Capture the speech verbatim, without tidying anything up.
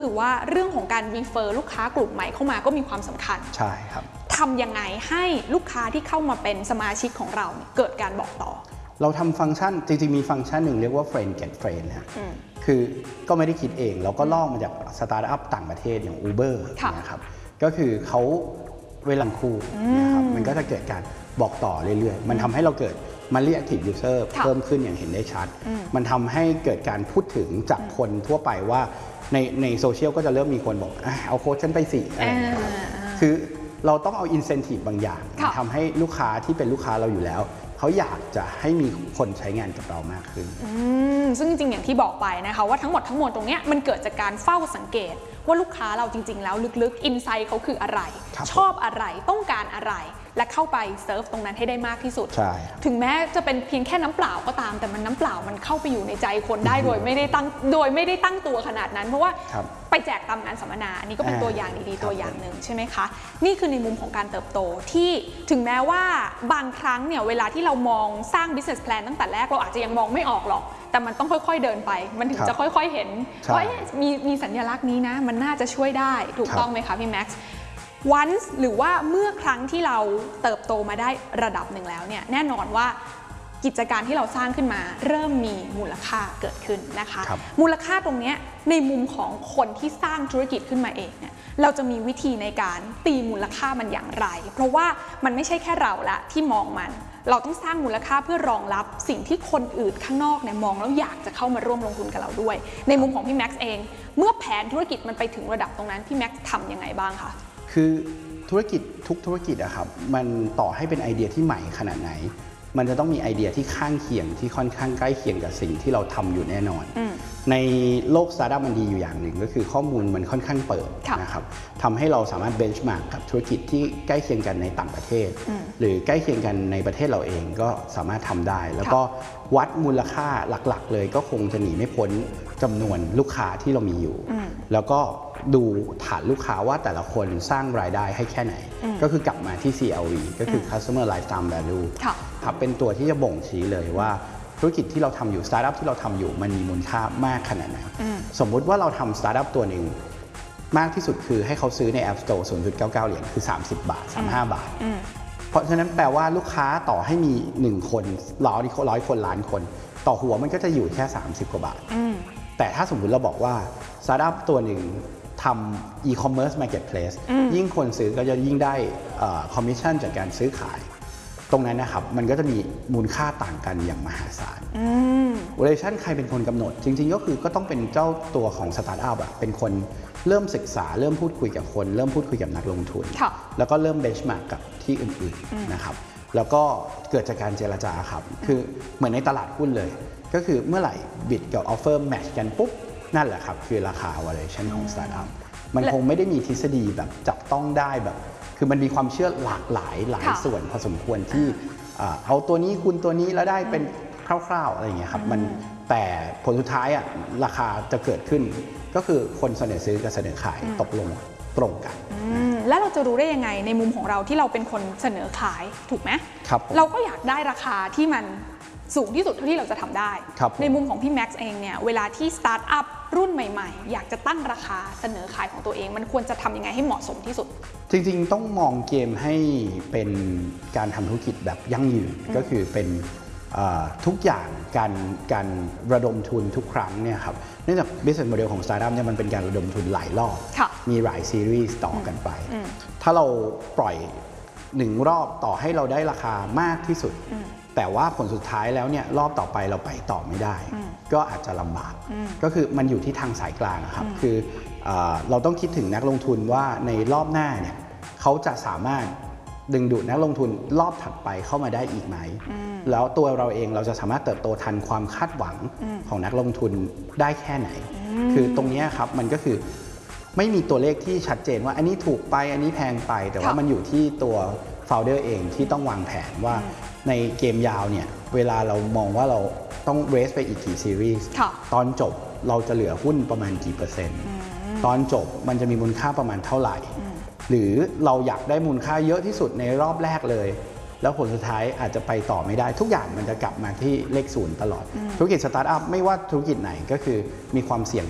คือว่าเรื่องของการรีเฟอร์ลูกค้ากลุ่มใหม่เข้ามาก็มีความสำคัญใช่ครับทำยังไงให้ลูกค้าที่เข้ามาเป็นสมาชิกของเราเกิดการบอกต่อเราทำฟังก์ชันจริงๆมีฟังก์ชันหนึ่งเรียกว่า friend get friend นะคือก็ไม่ได้คิดเองเราก็ลอกมาจากสตาร์ทอัพต่างประเทศอย่าง Uber นะครับก็คือเขาเวลาคู่นะครับมันก็จะเกิดการบอกต่อเรื่อยๆมันทำให้เราเกิดmonthly active user เพิ่มขึ้นอย่างเห็นได้ชัดมันทำให้เกิดการพูดถึงจากคนทั่วไปว่าในในโซเชียลก็จะเริ่มมีคนบอกเอาโค้ดฉันไปสิอะไรอย่างเงี้ยคือเราต้องเอา incentive บางอย่างทำให้ลูกค้าที่เป็นลูกค้าเราอยู่แล้วเขาอยากจะให้มีคนใช้งานกับเรามากขึ้นซึ่งจริงๆอย่างที่บอกไปนะคะว่าทั้งหมดทั้งมวลตรงนี้มันเกิดจากการเฝ้าสังเกตว่าลูกค้าเราจริงๆแล้วลึกๆอินไซต์เขาคืออะไรชอบอะไรต้องการอะไรและเข้าไปเซิร์ฟตรงนั้นให้ได้มากที่สุดถึงแม้จะเป็นเพียงแค่น้ำเปล่าก็ตามแต่มันน้ำเปล่ามันเข้าไปอยู่ในใจคนได้โดยไม่ได้ตั้งโดยไม่ได้ตั้งตัวขนาดนั้นเพราะว่าไปแจกตามงานสัมมนาอันนี้ก็เป็นตัวอย่างดีๆตัวอย่างหนึ่งใช่ไหมคะนี่คือในมุมของการเติบโตที่ถึงแม้ว่าบางครั้งเนี่ยเวลาที่เรามองสร้าง business plan ตั้งแต่แรกเราอาจจะยังมองไม่ออกหรอกแต่มันต้องค่อยๆเดินไปมันถึงจะค่อยๆเห็นว่ามีมีสัญลักษณ์นี้นะมันน่าจะช่วยได้ถูกต้องไหมคะพี่แม็กซ์once หรือว่าเมื่อครั้งที่เราเติบโตมาได้ระดับหนึ่งแล้วเนี่ยแน่นอนว่ากิจการที่เราสร้างขึ้นมาเริ่มมีมูลค่าเกิดขึ้นนะคะมูลค่าตรงนี้ในมุมของคนที่สร้างธุรกิจขึ้นมาเองเนี่ยเราจะมีวิธีในการตีมูลค่ามันอย่างไรเพราะว่ามันไม่ใช่แค่เราละที่มองมันเราต้องสร้างมูลค่าเพื่อรองรับสิ่งที่คนอื่นข้างนอกเนี่ยมองแล้วอยากจะเข้ามาร่วมลงทุนกับเราด้วยในมุมของพี่แม็กซ์เองเมื่อแผนธุรกิจมันไปถึงระดับตรงนั้นพี่แม็กซ์ทำยังไงบ้างคะคือธุรกิจทุกธุรกิจอะครับมันต่อให้เป็นไอเดียที่ใหม่ขนาดไหนมันจะต้องมีไอเดียที่ข้างเคียงที่ค่อนข้างใกล้เคียงกับสิ่งที่เราทำอยู่แน่นอนในโลกสตาร์ทอัพมันดีอยู่อย่างหนึ่งก็คือข้อมูลมันค่อนข้างเปิดนะครับทำให้เราสามารถเบนช์มาร์กกับธุรกิจที่ใกล้เคียงกันในต่างประเทศหรือใกล้เคียงกันในประเทศเราเองก็สามารถทำได้แล้วก็วัดมูลค่าหลักๆเลยก็คงจะหนีไม่พ้นจำนวนลูกค้าที่เรามีอยู่แล้วก็ดูฐานลูกค้าว่าแต่ละคนสร้างรายได้ให้แค่ไหนก็คือกลับมาที่ ซี แอล วี ก็คือ Customer Lifetime Value ครับเป็นตัวที่จะบ่งชี้เลยว่าธุรกิจที่เราทำอยู่สตาร์ทอัพที่เราทำอยู่มันมีมูลค่ามากขนาดไหนสมมุติว่าเราทำสตาร์ทอัพตัวหนึ่งมากที่สุดคือให้เขาซื้อใน App Store ศูนย์จุดเก้าเก้า เหรียญคือสามสิบบาทสามสิบห้าบาทเพราะฉะนั้นแปลว่าลูกค้าต่อให้มีหนึ่งคนร้อยร้อยคนล้านคนต่อหัวมันก็จะอยู่แค่สามสิบกว่าบาทแต่ถ้าสมมุติเราบอกว่าสตาร์ทอัพตัวหนึ่งทำ e-commerce marketplace ยิ่งคนซื้อก็จะยิ่งได้คอมมิชชั่นจากการซื้อขายตรงนั้นนะครับมันก็จะมีมูลค่าต่างกันอย่างมหาศาล valuation ใครเป็นคนกำหนดจริงๆก็คือก็ต้องเป็นเจ้าตัวของสตาร์ทอัพอะเป็นคนเริ่มศึกษาเริ่มพูดคุยกับคนเริ่มพูดคุยกับนักลงทุนแล้วก็เริ่ม benchmark กับที่อื่นๆนะครับแล้วก็เกิดจากการเจรจาครับคือเหมือนในตลาดหุ้นเลยก็คือเมื่อไหร่ bid กับ offer match กันปุ๊บนั่นแหละครับคือราคา valuation ของสตาร์ทอัพมันคงไม่ได้มีทฤษฎีแบบจับต้องได้แบบคือมันมีความเชื่อหลากหลายหลายส่วนพอสมควรที่เอาตัวนี้คุณตัวนี้แล้วได้เป็นคร่าวๆอะไรอย่างเงี้ยครับมันแต่ผลสุดท้ายอ่ะราคาจะเกิดขึ้นก็คือคนเสนอซื้อกับเสนอขายตกลงตรงกันแล้วเราจะรู้ได้ยังไงในมุมของเราที่เราเป็นคนเสนอขายถูกไหมครับเราก็อยากได้ราคาที่มันสูงที่สุดเท่าที่เราจะทำได้ในมุมของพี่แม็กซ์เองเนี่ยเวลาที่สตาร์ทอัพรุ่นใหม่ๆอยากจะตั้งราคาเสนอขายของตัวเองมันควรจะทำยังไงให้เหมาะสมที่สุดจริงๆต้องมองเกมให้เป็นการทำธุรกิจแบบยั่งยืนก็คือเป็นทุกอย่างการการระดมทุนทุกครั้งเนี่ยครับเนื่องจาก business model ของ startup เนี่ยมันเป็นการระดมทุนหลายรอบมีหลายซีรีส์ต่อกันไปถ้าเราปล่อยหนึ่งรอบต่อให้เราได้ราคามากที่สุดแต่ว่าผลสุดท้ายแล้วเนี่ยรอบต่อไปเราไปต่อไม่ได้ก็อาจจะลำบากก็คือมันอยู่ที่ทางสายกลางครับคือเราต้องคิดถึงนักลงทุนว่าในรอบหน้าเนี่ยเขาจะสามารถดึงดูดนักลงทุนรอบถัดไปเข้ามาได้อีกไหมแล้วตัวเราเองเราจะสามารถเติบโตทันความคาดหวังของนักลงทุนได้แค่ไหนคือตรงนี้ครับมันก็คือไม่มีตัวเลขที่ชัดเจนว่าอันนี้ถูกไปอันนี้แพงไปแต่ว่ามันอยู่ที่ตัวโฟลเดอร์เองที่ต้องวางแผนว่าในเกมยาวเนี่ยเวลาเรามองว่าเราต้องเรสไปอีกกี่ซีรีส์ตอนจบเราจะเหลือหุ้นประมาณกี่เปอร์เซ็นต์ตอนจบมันจะมีมูลค่าประมาณเท่าไหร่หรือเราอยากได้มูลค่าเยอะที่สุดในรอบแรกเลยแล้วผลสุดท้ายอาจจะไปต่อไม่ได้ทุกอย่างมันจะกลับมาที่เลขศูนย์ตลอดธุรกิจสตาร์ทอัพไม่ว่าธุรกิจไหนก็คือมีความเสี่ยง